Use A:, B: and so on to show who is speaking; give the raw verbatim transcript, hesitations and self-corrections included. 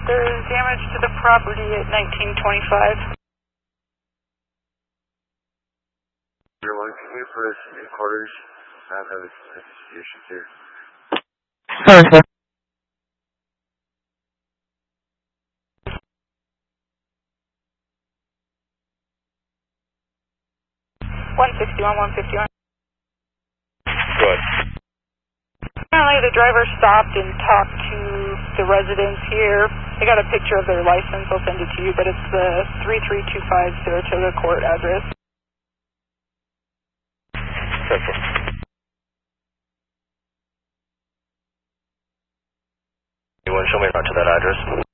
A: There's damage to the property at nineteen twenty-five.
B: Everyone, can you put us in quarters? I'm having some issues here.
C: Sorry, sir.
A: one sixty-one, one fifty-one.
B: Go ahead.
A: Apparently the driver stopped and talked to the residents here. I got a picture of their license, I'll send it to you, but it's the three three two five Saratoga Court address.
B: Central. You want to show me around to that address?